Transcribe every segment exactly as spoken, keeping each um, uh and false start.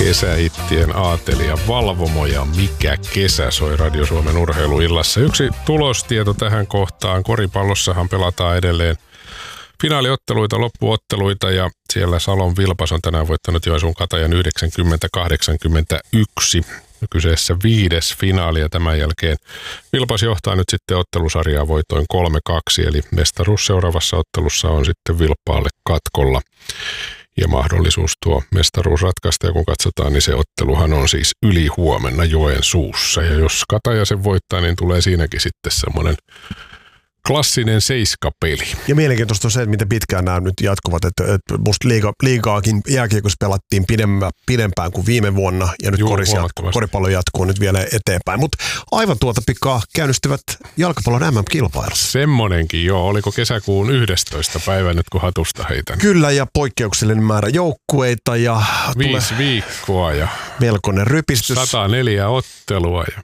kesähittien aatelija Valvomo ja Mikä kesä soi Radio Suomen urheiluillassa. Yksi tulostieto tähän kohtaan. Koripallossahan pelataan edelleen finaaliotteluita, loppuotteluita ja siellä Salon Vilpas on tänään voittanut Joensuun Katajan yhdeksänkymmentä kahdeksankymmentäyksi. Kyseessä viides finaali ja tämän jälkeen Vilpas johtaa nyt sitten ottelusarjaa voitoin kolme kaksi, eli mestaruus seuraavassa ottelussa on sitten Vilppaalle katkolla. Ja mahdollisuus tuo mestaruus ratkaista, ja kun katsotaan, niin se otteluhan on siis yli huomenna Joensuussa. Ja jos Kataja sen voittaa, niin tulee siinäkin sitten semmoinen klassinen seiskapeli. Ja mielenkiintoista on se, että miten pitkään nämä nyt jatkuvat. Että, että musta liiga, liigaakin jääkiekossa pelattiin pidempään, pidempään kuin viime vuonna. Ja nyt koris jatkuu, koripallo jatkuu nyt vielä eteenpäin. Mutta aivan tuota pikaa käynnistyvät jalkapallon M M-kilpailussa. Semmonenkin joo. Oliko kesäkuun yhdestoista päivä nyt, kun hatusta heitän? Kyllä, ja poikkeuksellinen määrä joukkueita. Ja Viisi viikkoa ja melkoinen rypistys. sata neljä ottelua ja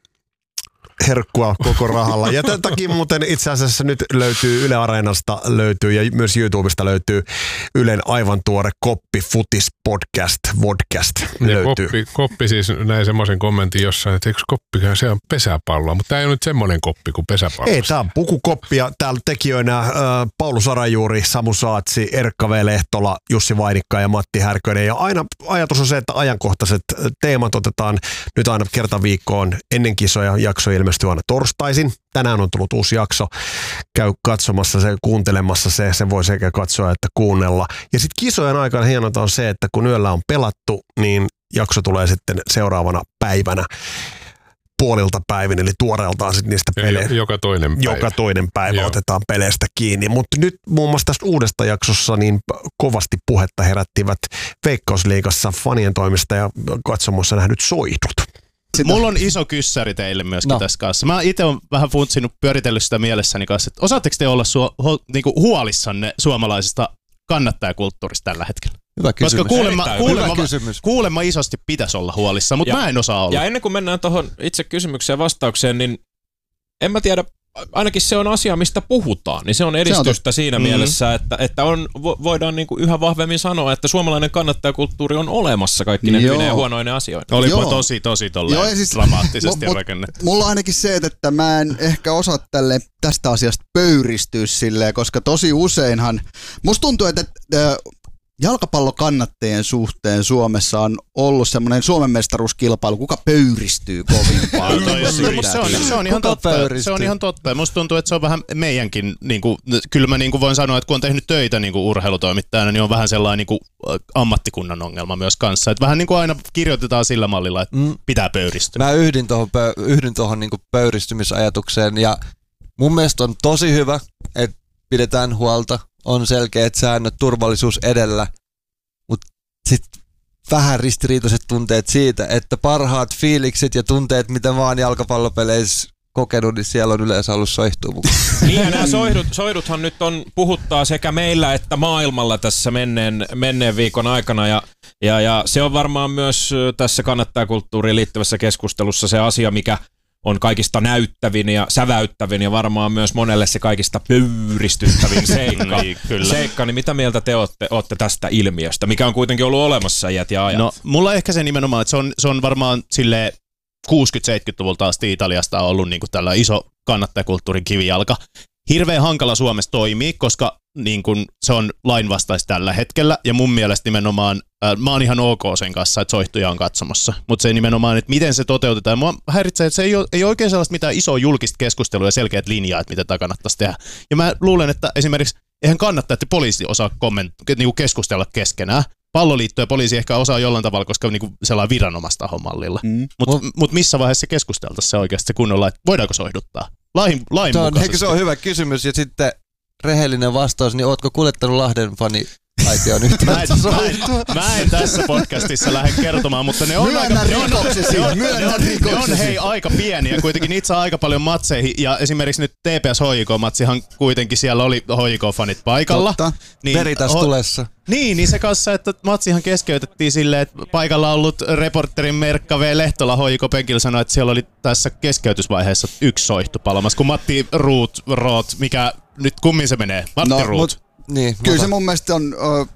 herkkua koko rahalla. Ja tämän takia muuten itse asiassa nyt löytyy Yle Areenasta löytyy ja myös YouTubesta löytyy Ylen aivan tuore Koppi Futis podcast, vodcast löytyy. Koppi, koppi siis näin semmoisen kommentin jossain, että eikö koppikaan se on pesäpalloa, mutta tämä ei ole nyt semmoinen koppi kuin pesäpallo. Ei, tämä on pukukoppi ja täällä tekijöinä äh, Paulu Sarajuuri, Samu Saatsi, Erkka V. Lehtola, Jussi Vainikka ja Matti Härkönen. Ja aina ajatus on se, että ajankohtaiset teemat otetaan nyt aina kerta viikkoon ennen kisoja. Jakso ilmestyy aina torstaisin. Tänään on tullut uusi jakso. Käy katsomassa se, kuuntelemassa se. Se voi sekä katsoa että kuunnella. Ja sitten kisojen aikana hienota on se, että kun yöllä on pelattu, niin jakso tulee sitten seuraavana päivänä puolilta päivin, eli tuoreeltaan sitten niistä peleistä. Joka toinen päivä. Joka toinen päivä Joo. otetaan peleistä kiinni. Mutta nyt muun muassa tästä uudesta jaksossa niin kovasti puhetta herättivät Veikkausliigassa fanien toimesta ja katsomossa nähdyt soihdut. Sitä. Mulla on iso kyssäri teille myöskin no. tässä kanssa. Mä itse olen vähän funtsinut, pyöritellyt sitä mielessäni kanssa, että osaatteko te olla su- ho- niinku huolissanne suomalaisesta kannattajakulttuurista tällä hetkellä? Hyvä kysymys. Koska kuulemma, kuulemma, Hyvä kysymys. kuulemma isosti pitäisi olla huolissa, mutta mä en osaa olla. Ja ennen kuin mennään tuohon itse kysymykseen ja vastaukseen, niin en mä tiedä, ainakin se on asia, mistä puhutaan, niin se on edistystä se on siinä mm-hmm. mielessä, että, että on, voidaan niinku yhä vahvemmin sanoa, että suomalainen kannattajakulttuuri on olemassa kaikki ne hyvine ja huonoine asioita. Olipa Joo. tosi, tosi tolleen siis, dramaattisesti m- rakennettu. Mulla on ainakin se, että mä en ehkä osaa tälle tästä asiasta pöyristyä silleen, koska tosi useinhan, musta tuntuu, että äh, jalkapallokannattajien suhteen Suomessa on ollut semmoinen Suomen mestaruuskilpailu, kuka pöyristyy kovin paljon. se, on, se on ihan totta. Se on ihan totta. Musta tuntuu, että se on vähän meidänkin, niin kuin, kyllä mä niin kuin voin sanoa, että kun on tehnyt töitä niin kuin urheilutoimittajana, niin on vähän sellainen niin kuin ammattikunnan ongelma myös kanssa. Että vähän niin kuin aina kirjoitetaan sillä mallilla, että mm. pitää pöyristyä. Mä yhdyn tuohon, yhdyn tuohon niin kuin pöyristymisajatukseen ja mun mielestä on tosi hyvä, että pidetään huolta. On selkeät säännöt, turvallisuus edellä, mutta sitten vähän ristiriitaiset tunteet siitä, että parhaat fiilikset ja tunteet, mitä vaan jalkapallopeleissä kokenut, niin siellä on yleensä ollut soihtua mukaan. Niin ja nämä soihdut, soihduthan nyt on, puhuttaa sekä meillä että maailmalla tässä menneen, menneen viikon aikana ja, ja, ja se on varmaan myös tässä kannattajakulttuuriin liittyvässä keskustelussa se asia, mikä on kaikista näyttävin ja säväyttävin ja varmaan myös monelle se kaikista pöyristyttävin seikka. niin, kyllä. seikka, niin mitä mieltä te olette, olette tästä ilmiöstä, mikä on kuitenkin ollut olemassa iät ja ajat? No, mulla ehkä se nimenomaan, että se on, se on varmaan silleen kuusikymmentä-seitsemänkymmentäluvulta asti Italiasta on ollut niin kuin tällä iso kannattajakulttuurin kivijalka. Hirveän hankala Suomessa toimii, koska niin kun se on lainvastaista tällä hetkellä, ja mun mielestä nimenomaan, äh, mä oon ihan ok sen kanssa, että soihtuja on katsomassa, mutta se nimenomaan, että miten se toteutetaan, mua häiritsee, että se ei ole, ei ole oikein sellaista mitään isoa julkista keskustelua ja selkeät linjaa, että mitä tämä kannattaisi tehdä. Ja mä luulen, että esimerkiksi eihän kannattaa, että poliisi osaa komment- niinku keskustella keskenään. Palloliitto ja poliisi ehkä osaa jollain tavalla, koska niinku sellainen viranomaistahon mallilla. Mm. Mutta mut missä vaiheessa keskusteltaisiin se oikeasti se kunnolla, että voidaanko soihduttaa? Lain, lain on, eikö se on hyvä kysymys ja sitten rehellinen vastaus, niin ootko kuljettanut Lahden fani aitioon yhtään? Mä en, mä, mä en tässä podcastissa lähde kertomaan, mutta ne on myönnä aika, rikoksesi, ne on, myönnä ne on, rikoksesi. ne on hei aika pieniä, kuitenkin niitä saa aika paljon matseihin ja esimerkiksi nyt T P S H J K-matsihan kuitenkin siellä oli H J K-fanit paikalla. Totta, niin, Veritas ho- tulessa. Niin, niin se kanssa, että matsihan keskeytettiin silleen, että paikalla ollut reporterin Merkka V. Lehtola H J K-penkillä sanoi, että siellä oli tässä keskeytysvaiheessa yksi soihtu palamassa, kun Matti Ruut, Root, mikä nyt kummin se menee? Matti no, Ruut. Mut, niin, kyllä se mun mielestä on... Uh,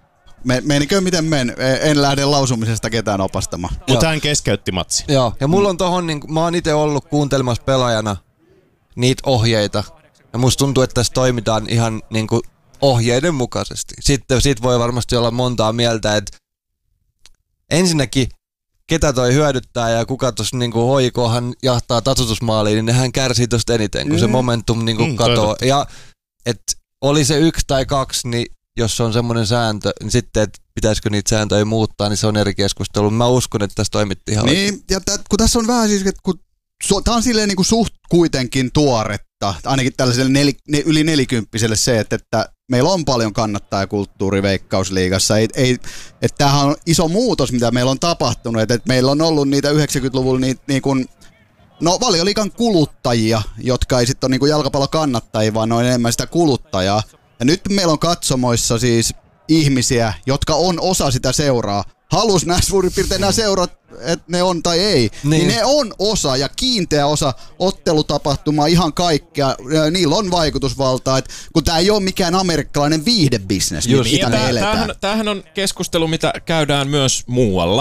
Me, menikö miten men? En lähde lausumisesta ketään opastamaan. Mutta hän keskeytti matsi. Joo, ja mulla on tohon, niin, mä oon itse ollut kuuntelemassa pelaajana niitä ohjeita. Ja musta tuntuu, että tässä toimitaan ihan niin kuin ohjeiden mukaisesti. Sitten siitä voi varmasti olla montaa mieltä, että ensinnäkin ketä toi hyödyttää ja kuka tuossa niin hoikohan jahtaa tasoitusmaaliin, niin nehän kärsii tosta eniten, kun mm. se momentum niin kuin mm, katoo. Ja et oli se yksi tai kaksi, niin jos on semmoinen sääntö, niin sitten, että pitäisikö niitä sääntöjä muuttaa, niin se on eri keskustelu. Mä uskon, että tässä toimittiin ihan niin, oikein. Ja t- kun tässä on vähän siis, että kun tää on silleen niin kuin suht kuitenkin tuoretta, ainakin tällaiselle nel, ne, yli nelikymppiselle se, että, että meillä on paljon kannattajakulttuuri Veikkausliigassa. Ei, ei, että tämähän on iso muutos, mitä meillä on tapahtunut. Että, että meillä on ollut niitä yhdeksänkymmentäluvulla niitä niin kuin, no Valioliigan kuluttajia, jotka ei sitten ole niin kuin jalkapallokannattajia, vaan ne on enemmän sitä kuluttajaa. Ja nyt meillä on katsomoissa siis ihmisiä, jotka on osa sitä seuraa. Halus nämä suurin piirtein nämä seurat, että ne on tai ei, niin. niin ne on osa ja kiinteä osa ottelutapahtumaa, ihan kaikkea. Niillä on vaikutusvaltaa, että kun tämä ei ole mikään amerikkalainen viihdebisnes, Just, mitä me eletään. Tämähän, tämähän on keskustelu, mitä käydään myös muualla.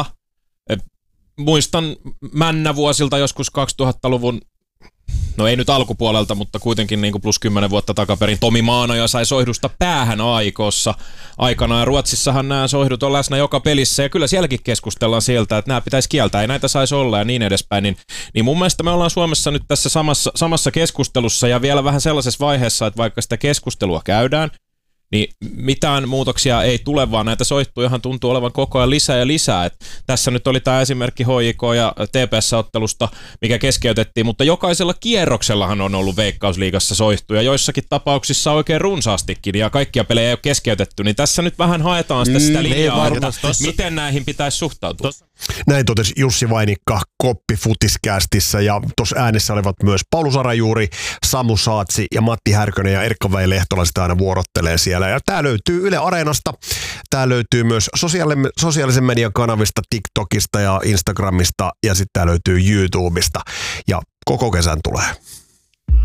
Muistan männävuosilta joskus kaksituhattaluvun, no ei nyt alkupuolelta, mutta kuitenkin niin kuin plus kymmenen vuotta takaperin. Tomi Maanoja sai soihdusta päähän aikossa aikanaan. Ruotsissahan nämä soihdut on läsnä joka pelissä ja kyllä sielläkin keskustellaan sieltä, että nämä pitäisi kieltää, ei näitä saisi olla ja niin edespäin. Niin, niin mun mielestä me ollaan Suomessa nyt tässä samassa, samassa keskustelussa ja vielä vähän sellaisessa vaiheessa, että vaikka sitä keskustelua käydään, niin mitään muutoksia ei tule, vaan näitä soihtujahan tuntuu olevan koko ajan lisää ja lisää. Et tässä nyt oli tämä esimerkki H J K ja T P S-ottelusta, mikä keskeytettiin, mutta jokaisella kierroksellahan on ollut Veikkausliigassa soihtuja, joissakin tapauksissa oikein runsaastikin, ja kaikkia pelejä ei ole keskeytetty, niin tässä nyt vähän haetaan sitä, sitä linjaa, että miten näihin pitäisi suhtautua. Näin totesi Jussi Vainikka Koppi Futiscastissa ja tuossa äänessä olivat myös Paulu Sarajuuri, Samu Saatsi ja Matti Härkönen ja Erkka-Vei Lehtola sitä aina vuorottelee siellä. Ja tää löytyy Yle Areenasta, tää löytyy myös sosiaali- sosiaalisen median kanavista, TikTokista ja Instagramista ja sitten tää löytyy YouTubesta ja koko kesän tulee.